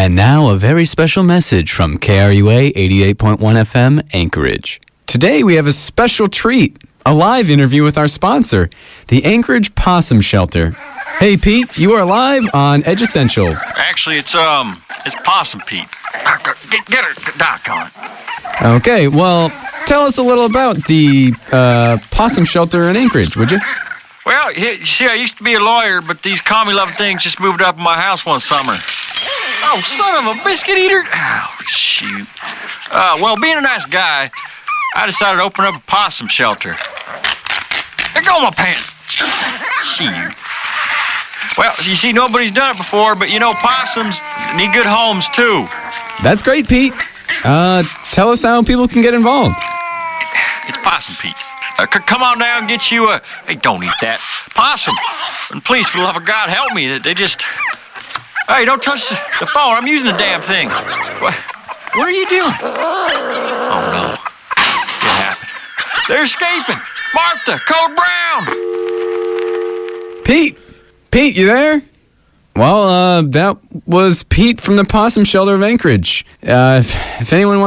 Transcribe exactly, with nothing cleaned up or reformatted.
And now a very special message from K R U A eighty-eight point one F M, Anchorage. Today we have a special treat, a live interview with our sponsor, the Anchorage Possum Shelter. Hey, Pete, you are live on Edge Essentials. Actually, it's, um, it's Possum Pete. Get, get her, Doc, on. Okay, well, tell us a little about the uh, Possum Shelter in Anchorage, would you? Well, you see, I used to be a lawyer, but these commie-loving things just moved up in my house one summer. Oh, son of a biscuit eater. Oh, shoot. Uh, well, being a nice guy, I decided to open up a possum shelter. There go my pants. Shoot. Well, you see, nobody's done it before, but, you know, possums need good homes, too. That's great, Pete. Uh, tell us how people can get involved. It's Possum Pete. Uh, c- come on down and get you a... Hey, don't eat that. Possum. And please, for the love of God, help me. They just... Hey, don't touch the, the phone. I'm using the damn thing. What, what are you doing? Oh, no. It happened. They're escaping. Martha, Code Brown. Pete! Pete, you there? Well, uh, that was Pete from the Possum Shelter of Anchorage. Uh, if, if anyone wants